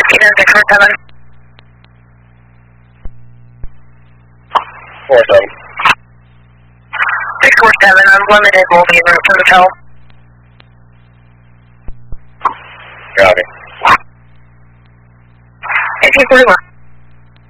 647. 47. 647, unlimited will be en route to the hotel. Copy. 1841.